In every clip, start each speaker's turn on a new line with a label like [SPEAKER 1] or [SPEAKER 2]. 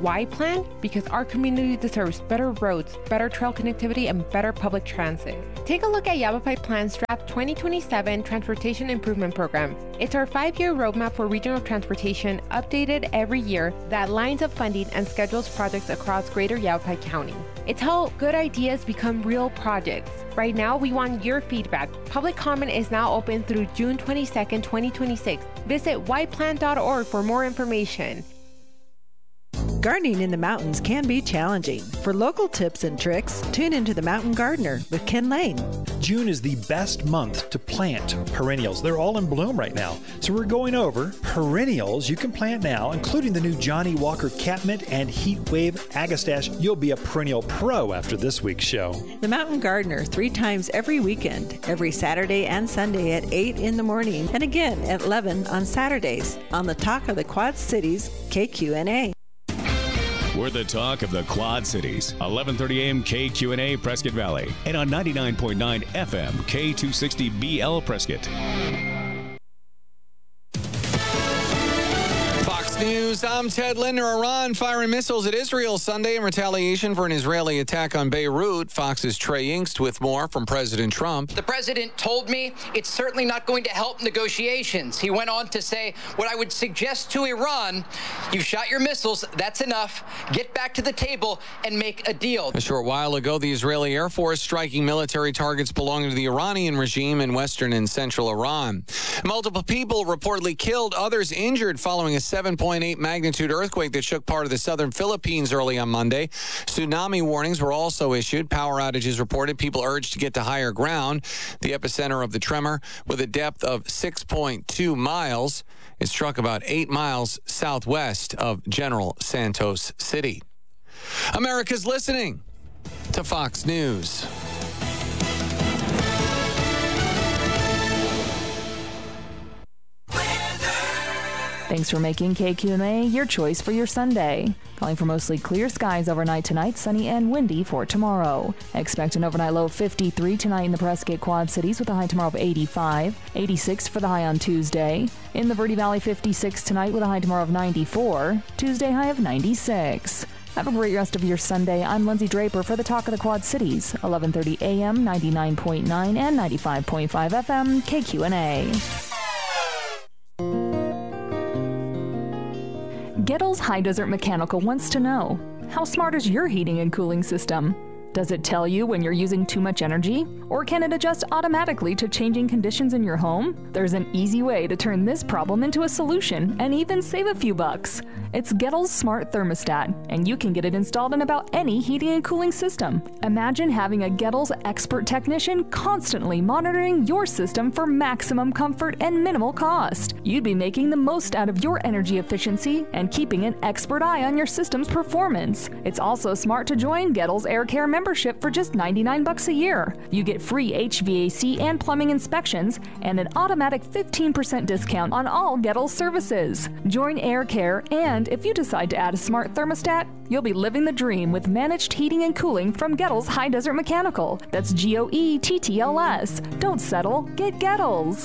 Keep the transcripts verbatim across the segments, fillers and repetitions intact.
[SPEAKER 1] Why plan? Because our community deserves better roads, better trail connectivity, and better public transit. Take a look at Yavapai Plan's Draft twenty twenty-seven Transportation Improvement Program. It's our five-year roadmap for regional transportation, updated every year, that lines up funding and schedules projects across greater Yavapai County. It's how good ideas become real projects. Right now, we want your feedback. Public comment is now open through June twenty-second, twenty twenty-six. Visit y plan dot org for more information.
[SPEAKER 2] Gardening in the mountains can be challenging. For local tips and tricks, tune into The Mountain Gardener with Ken Lane.
[SPEAKER 3] June is the best month to plant perennials. They're all in bloom right now. So we're going over perennials you can plant now, including the new Johnny Walker Catmint and Heatwave Agastache. You'll be a perennial pro after this week's show.
[SPEAKER 2] The Mountain Gardener, three times every weekend, every Saturday and Sunday at eight in the morning, and again at eleven on Saturdays on the Talk of the Quad Cities, K Q N A.
[SPEAKER 4] We're the talk of the Quad Cities. eleven thirty a.m. K Q N A Prescott Valley. And on ninety-nine point nine F M K two sixty B L Prescott.
[SPEAKER 5] News. I'm Ted Linder. Iran firing missiles at Israel Sunday in retaliation for an Israeli attack on Beirut. Fox's Trey Yingst with more from President Trump.
[SPEAKER 6] The president told me it's certainly not going to help negotiations. He went on to say, what I would suggest to Iran, you've shot your missiles, that's enough. Get back to the table and make a deal.
[SPEAKER 5] A short while ago, the Israeli Air Force striking military targets belonging to the Iranian regime in western and central Iran. Multiple people reportedly killed, others injured following a seven point eight magnitude earthquake that shook part of the southern Philippines early on Monday. Tsunami warnings were also issued. Power outages reported. People urged to get to higher ground. The epicenter of the tremor, with a depth of six point two miles, it struck about eight miles southwest of General Santos City. America's listening to Fox News.
[SPEAKER 7] Thanks for making K Q N A your choice for your Sunday. Calling for mostly clear skies overnight tonight, sunny and windy for tomorrow. Expect an overnight low of fifty-three tonight in the Prescott Quad Cities with a high tomorrow of eighty-five. eighty-six for the high on Tuesday. In the Verde Valley, fifty-six tonight with a high tomorrow of ninety-four. Tuesday high of ninety-six. Have a great rest of your Sunday. I'm Lindsay Draper for the Talk of the Quad Cities, eleven thirty a.m., ninety-nine point nine and ninety-five point five F M, K Q N A. Gettles High Desert Mechanical wants to know, how smart is your heating and cooling system? Does it tell you when you're using too much energy? Or can it adjust automatically to changing conditions in your home? There's an easy way to turn this problem into a solution and even save a few bucks. It's Gettles Smart Thermostat, and you can get it installed in about any heating and cooling system. Imagine having a Gettles expert technician constantly monitoring your system for maximum comfort and minimal cost. You'd be making the most out of your energy efficiency and keeping an expert eye on your system's performance. It's also smart to join Gettles Air Care membership for just ninety-nine bucks a year. You get free H V A C and plumbing inspections and an automatic fifteen percent discount on all Gettles services. Join Air Care, and if you decide to add a smart thermostat, you'll be living the dream with managed heating and cooling from Gettles High Desert Mechanical. That's G O E T T L S. Don't settle, get Gettles.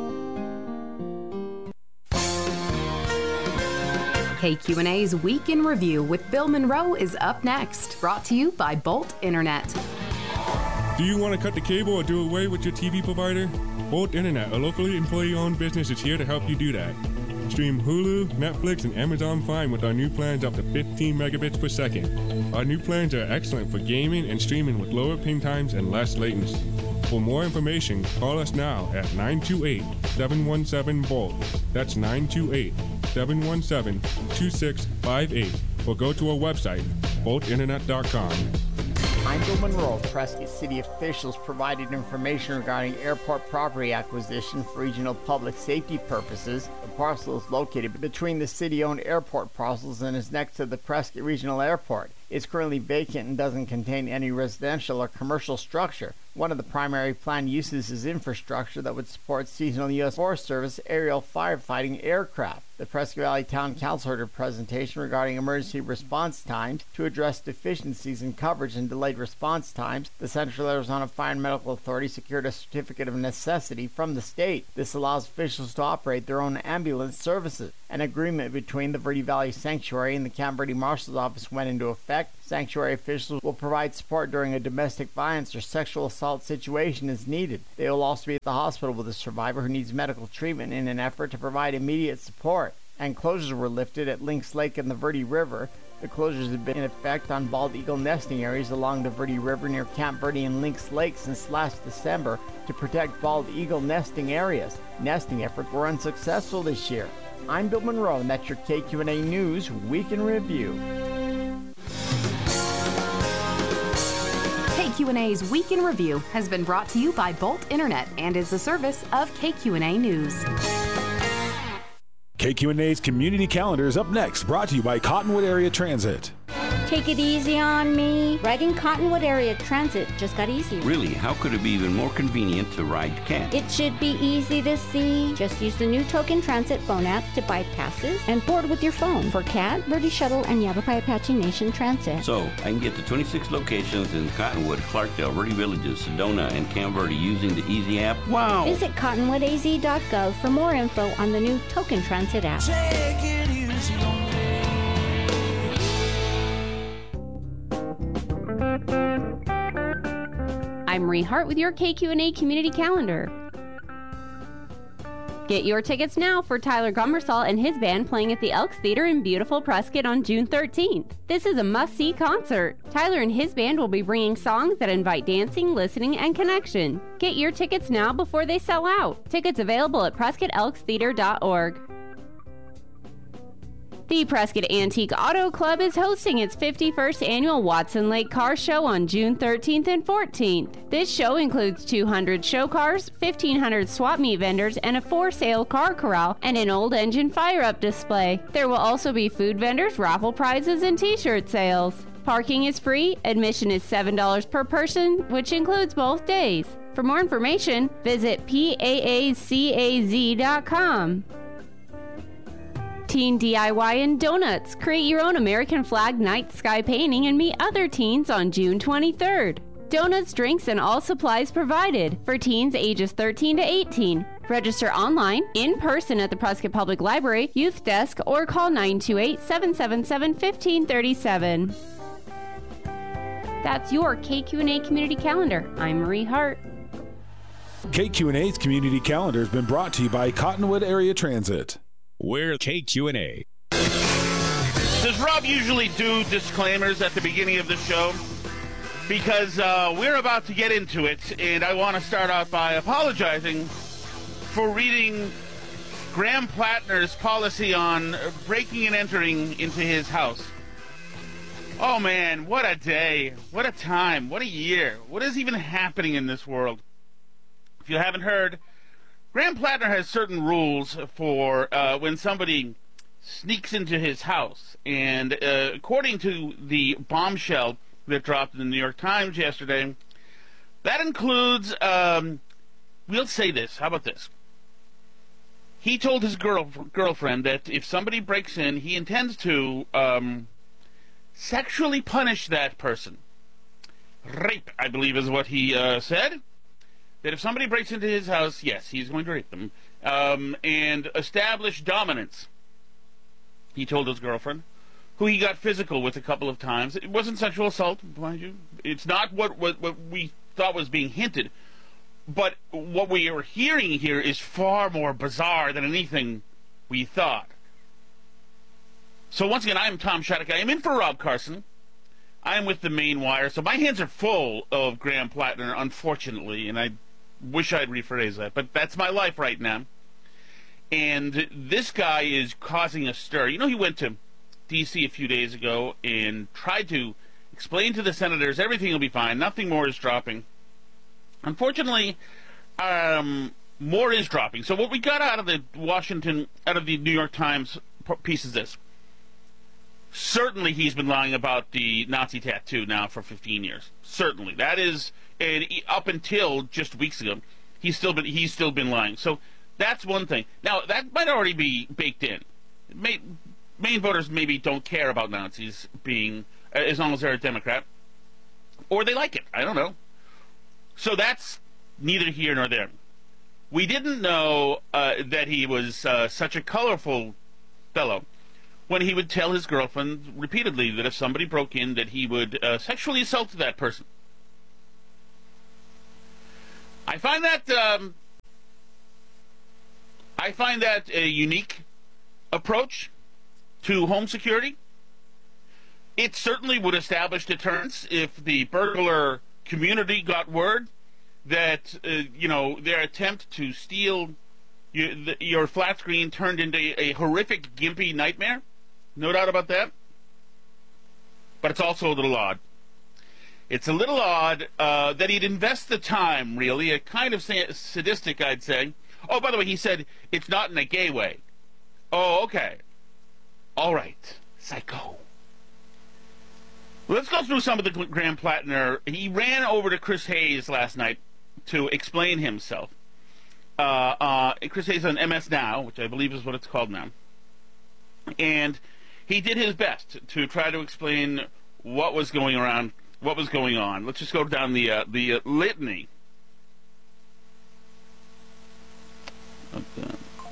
[SPEAKER 8] K Q N A's Week in Review with Bill Monroe is up next, brought to you by Bolt Internet.
[SPEAKER 9] Do you want to cut the cable or do away with your T V provider? Bolt Internet, a locally employee-owned business, is here to help you do that. Stream Hulu, Netflix, and Amazon Prime with our new plans up to fifteen megabits per second. Our new plans are excellent for gaming and streaming with lower ping times and less latency. For more information, call us now at nine two eight, seven one seven, B O L T. That's nine two eight, seven one seven, two six five eight. Or go to our website, bolt internet dot com.
[SPEAKER 10] I'm Bill Monroe. Prescott City officials provided information regarding airport property acquisition for regional public safety purposes. The parcel is located between the city-owned airport parcels and is next to the Prescott Regional Airport. is currently vacant and doesn't contain any residential or commercial structure. One of the primary planned uses is infrastructure that would support seasonal U S Forest Service aerial firefighting aircraft. The Prescott Valley Town Council heard a presentation regarding emergency response times to address deficiencies in coverage and delayed response times. The Central Arizona Fire and Medical Authority secured a certificate of necessity from the state. This allows officials to operate their own ambulance services. An agreement between the Verde Valley Sanctuary and the Camp Verde Marshal's Office went into effect. Sanctuary officials will provide support during a domestic violence or sexual assault situation as needed. They will also be at the hospital with a survivor who needs medical treatment in an effort to provide immediate support. And closures were lifted at Lynx Lake and the Verde River. The closures have been in effect on bald eagle nesting areas along the Verde River near Camp Verde and Lynx Lake since last December to protect bald eagle nesting areas. Nesting efforts were unsuccessful this year. I'm Bill Monroe, and that's your K Q N A News Week in Review.
[SPEAKER 8] K Q N A's Week in Review has been brought to you by Bolt Internet and is a service of K Q N A News.
[SPEAKER 11] K Q N A's Community Calendar is up next, brought to you by Cottonwood Area Transit.
[SPEAKER 12] Take it easy on me. Riding Cottonwood Area Transit just got easier.
[SPEAKER 13] Really? How could it be even more convenient to ride C A T?
[SPEAKER 12] It should be easy to see. Just use the new Token Transit phone app to buy passes and board with your phone for C A T, Verde Shuttle, and Yavapai Apache Nation Transit.
[SPEAKER 13] So, I can get to twenty-six locations in Cottonwood, Clarkdale, Verde Villages, Sedona, and Camp Verde using the Easy app? Wow!
[SPEAKER 12] Visit cottonwood a z dot gov for more info on the new Token Transit app.
[SPEAKER 14] Take it easy on me.
[SPEAKER 15] I'm Marie Hart with your K Q N A Community Calendar. Get your tickets now for Tyler Gummersall and his band playing at the Elks Theater in beautiful Prescott on June thirteenth. This is a must-see concert. Tyler and his band will be bringing songs that invite dancing, listening, and connection. Get your tickets now before they sell out. Tickets available at prescott elks theater dot org. The Prescott Antique Auto Club is hosting its fifty-first annual Watson Lake Car Show on June thirteenth and fourteenth. This show includes two hundred show cars, fifteen hundred swap meet vendors, and a for-sale car corral and an old engine fire-up display. There will also be food vendors, raffle prizes, and t-shirt sales. Parking is free. Admission is seven dollars per person, which includes both days. For more information, visit P A A C A Z dot com. Teen D I Y and Donuts. Create your own American flag night sky painting and meet other teens on June twenty-third. Donuts, drinks, and all supplies provided for teens ages thirteen to eighteen. Register online, in person at the Prescott Public Library, Youth Desk, or call nine two eight, seven seven seven, one five three seven. That's your K Q N A Community Calendar. I'm Marie Hart.
[SPEAKER 11] K Q N A's Community Calendar has been brought to you by Cottonwood Area Transit.
[SPEAKER 4] We're K Q N A.
[SPEAKER 16] Does Rob usually do disclaimers at the beginning of the show? Because uh, we're about to get into it, and I want to start out by apologizing for reading Graham Plattner's policy on breaking and entering into his house. Oh, man, what a day. What a time. What a year. What is even happening in this world? If you haven't heard, Graham Plattner has certain rules for uh, when somebody sneaks into his house. And uh, according to the bombshell that dropped in the New York Times yesterday, that includes, um, we'll say this, how about this? He told his girl girlfriend that if somebody breaks in, he intends to um, sexually punish that person. Rape, I believe, is what he uh, said. That if somebody breaks into his house, yes, he's going to rape them, um, and establish dominance. He told his girlfriend, who he got physical with a couple of times. It wasn't sexual assault, mind you. It's not what, what, what we thought was being hinted. But what we are hearing here is far more bizarre than anything we thought. So once again, I am Tom Shattuck. I am in for Rob Carson. I am with the main wire. So my hands are full of Graham Plattner, unfortunately, and I wish I'd rephrase that, but that's my life right now. And this guy is causing a stir. You know, he went to D C a few days ago and tried to explain to the senators everything will be fine, nothing more is dropping. Unfortunately, um, more is dropping. So what we got out of the Washington, out of the New York Times piece is this. Certainly he's been lying about the Nazi tattoo now for fifteen years. Certainly. That is, and up until just weeks ago, he's still been he's still been lying. So that's one thing. Now, that might already be baked in. May, Maine voters maybe don't care about Nazis being, as long as they're a Democrat. Or they like it. I don't know. So that's neither here nor there. We didn't know uh, that he was uh, such a colorful fellow when he would tell his girlfriend repeatedly that if somebody broke in, that he would uh, sexually assault that person. I find that um, I find that a unique approach to home security. It certainly would establish deterrence if the burglar community got word that uh, you know, their attempt to steal your, the, your flat screen turned into a, a horrific, gimpy nightmare. No doubt about that. But it's also a little odd. It's a little odd uh, that he'd invest the time, really, a kind of sadistic, I'd say. Oh, by the way, he said it's not in a gay way. Oh, okay. All right. Psycho. Let's go through some of the Graham Plattner. He ran over to Chris Hayes last night to explain himself. Uh, uh, Chris Hayes on M S Now, which I believe is what it's called now. And he did his best to try to explain what was going around, what was going on. Let's just go down the uh, the uh, litany. Okay.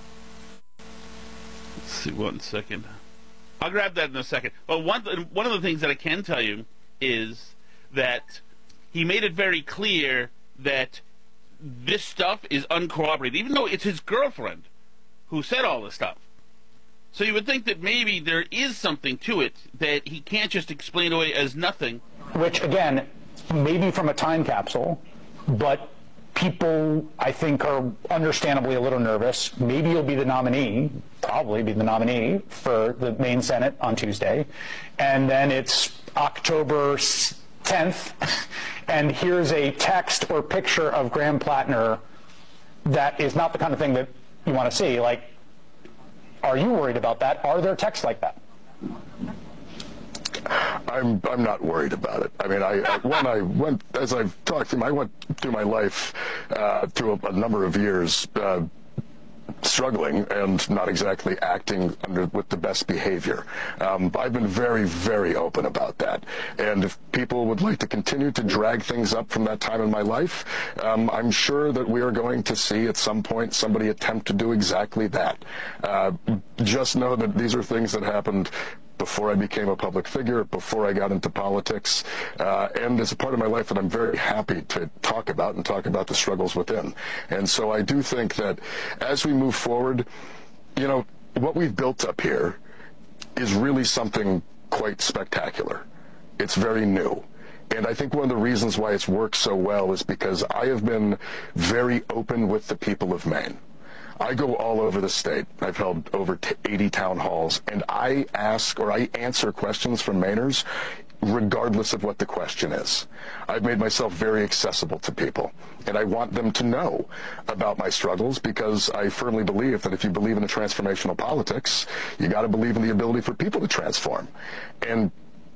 [SPEAKER 16] Let's see, one second. I'll grab that in a second. Well, one th- one of the things that I can tell you is that he made it very clear that this stuff is uncorroborated, even though it's his girlfriend who said all this stuff. So you would think that maybe there is something to it that he can't just explain away as nothing.
[SPEAKER 17] Which, again, maybe from a time capsule, but people, I think, are understandably a little nervous. Maybe you'll be the nominee, probably be the nominee for the Maine Senate on Tuesday. And then it's October tenth, and here's a text or picture of Graham Plattner that is not the kind of thing that you want to see. Like, are you worried about that? Are there texts like that?
[SPEAKER 18] I'm I'm not worried about it. I mean, I, I when I went, as I've talked to him, I went through my life uh, through a, a number of years uh, struggling and not exactly acting under with the best behavior. Um, I've been very, very open about that. And if people would like to continue to drag things up from that time in my life, um, I'm sure that we are going to see at some point somebody attempt to do exactly that. Uh, just know that these are things that happened before I became a public figure, before I got into politics, uh, and it's a part of my life that I'm very happy to talk about and talk about the struggles within. And so I do think that as we move forward, you know, what we've built up here is really something quite spectacular. It's very new. And I think one of the reasons why it's worked so well is because I have been very open with the people of Maine. I go all over the state. I've held over eighty town halls, and I ask or I answer questions from Mainers regardless of what the question is. I've made myself very accessible to people, and I want them to know about my struggles because I firmly believe that if you believe in a transformational politics, you got to believe in the ability for people to transform. And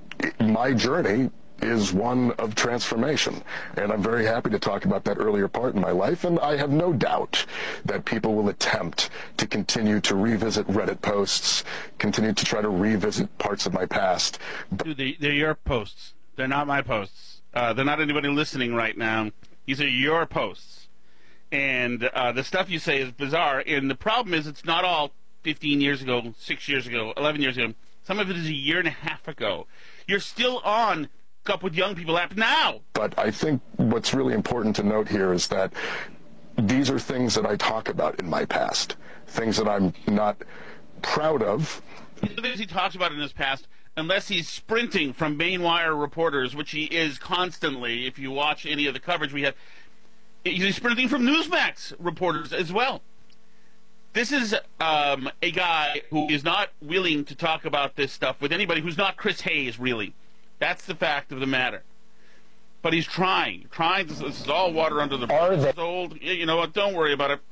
[SPEAKER 18] my journey is one of transformation, and I'm very happy to talk about that earlier part in my life, and I have no doubt that people will attempt to continue to revisit Reddit posts, continue to try to revisit parts of my past.
[SPEAKER 16] Dude, they, they're your posts. They're not my posts. Uh, they're not anybody listening right now. These are your posts, and uh, the stuff you say is bizarre, and the problem is it's not all fifteen years ago, six years ago, eleven years ago. Some of it is a year and a half ago. You're still on Up with Young People app now.
[SPEAKER 18] But I think what's really important to note here is that these are things that I talk about in my past, things that I'm not proud of.
[SPEAKER 16] The things he talks about in his past, unless he's sprinting from Mainwire reporters, which he is constantly, if you watch any of the coverage we have, he's sprinting from Newsmax reporters as well. This is um, a guy who is not willing to talk about this stuff with anybody who's not Chris Hayes, really. That's the fact of the matter. But he's trying. Trying. This is all water under the bridge. It's old. You know what? Don't worry about it.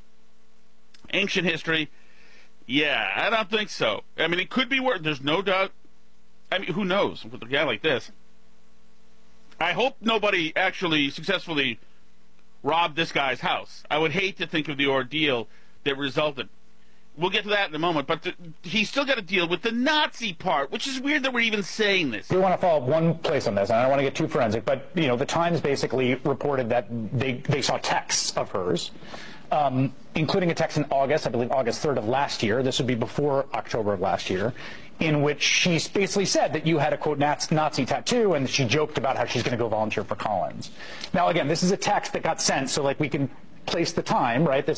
[SPEAKER 16] Ancient history. Yeah, I don't think so. I mean, it could be worse. There's no doubt I mean, who knows with a guy like this? I hope nobody actually successfully robbed this guy's house. I would hate to think of the ordeal that resulted. We'll get to that in a moment, but the, he's still got to deal with the Nazi part, which is weird that we're even saying this.
[SPEAKER 17] We want to follow up one place on this, and I don't want to get too forensic, but you know, the Times basically reported that they, they saw texts of hers, um, including a text in August, I believe August third of last year. This would be before October of last year, in which she basically said that you had a, quote, Nazi tattoo, and she joked about how she's going to go volunteer for Collins. Now, again, this is a text that got sent, so like we can place the time, right? This